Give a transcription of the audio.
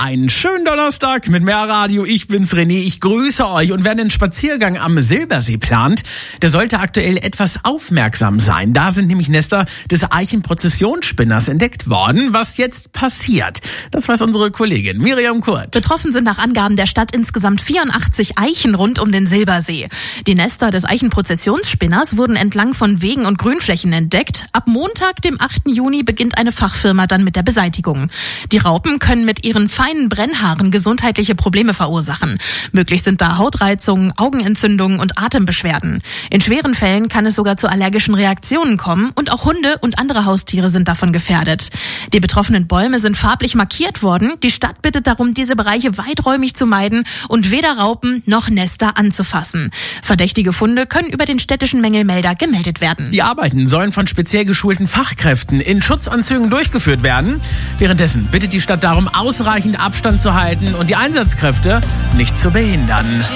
Einen schönen Donnerstag mit mehr Radio. Ich bin's René, ich grüße euch. Und wer einen Spaziergang am Silbersee plant, der sollte aktuell etwas aufmerksam sein. Da sind nämlich Nester des Eichenprozessionsspinners entdeckt worden. Was jetzt passiert, das weiß unsere Kollegin Miriam Kurt. Betroffen sind nach Angaben der Stadt insgesamt 84 Eichen rund um den Silbersee. Die Nester des Eichenprozessionsspinners wurden entlang von Wegen und Grünflächen entdeckt. Ab Montag, dem 8. Juni, beginnt eine Fachfirma dann mit der Beseitigung. Die Raupen können mit ihren feinen Brennhaaren gesundheitliche Probleme verursachen. Möglich sind da Hautreizungen, Augenentzündungen und Atembeschwerden. In schweren Fällen kann es sogar zu allergischen Reaktionen kommen und auch Hunde und andere Haustiere sind davon gefährdet. Die betroffenen Bäume sind farblich markiert worden. Die Stadt bittet darum, diese Bereiche weiträumig zu meiden und weder Raupen noch Nester anzufassen. Verdächtige Funde können über den städtischen Mängelmelder gemeldet werden. Die Arbeiten sollen von speziell geschulten Fachkräften in Schutzanzügen durchgeführt werden. Währenddessen bittet die Stadt darum, ausreichend Abstand zu halten und die Einsatzkräfte nicht zu behindern.